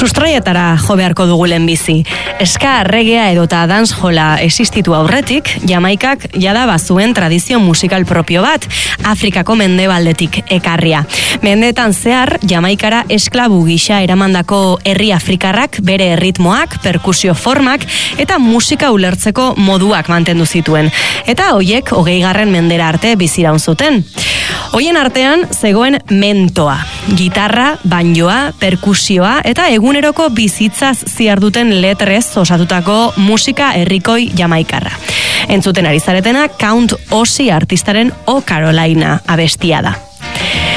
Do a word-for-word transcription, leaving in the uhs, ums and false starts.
Sustraietara jo beharko dugu lehenbizi. Eska, reggaea edota danceholla existitu aurretik, Jamaikak jada bazuen tradizio musikal propio bat, Afrikako mendebaldetik ekarria. Mendeetan zehar, Jamaikara esklabu gisa eramandako herri afrikarrak bere erritmoak, perkusio formak eta musika ulertzeko moduak mantendu zituen. Eta hoiek hogeigarren mendera arte biziraun zuten. Hoien artean zegoen mentoa, gitarra, banjoa, perkusioa eta eguneroko bizitzaz ziarduten letrez osatutako musika herrikoi jamaikarra. Entzuten ari zaretena Count Ossie artistaren O Carolina abestia da.